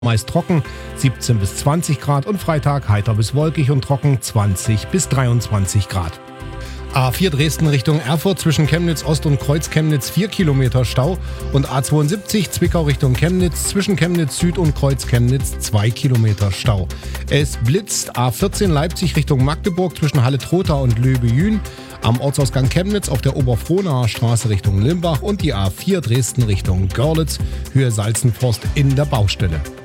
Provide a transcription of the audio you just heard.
Meist trocken, 17 bis 20 Grad und Freitag heiter bis wolkig und trocken, 20 bis 23 Grad. A4 Dresden Richtung Erfurt zwischen Chemnitz Ost und Kreuz Chemnitz 4 Kilometer Stau und A72 Zwickau Richtung Chemnitz zwischen Chemnitz Süd und Kreuz Chemnitz 2 Kilometer Stau. Es blitzt A14 Leipzig Richtung Magdeburg zwischen Halle-Trotha und Löbe-Jühn am Ortsausgang Chemnitz auf der Oberfrohnaer Straße Richtung Limbach und die A4 Dresden Richtung Görlitz Höhe Salzenforst in der Baustelle.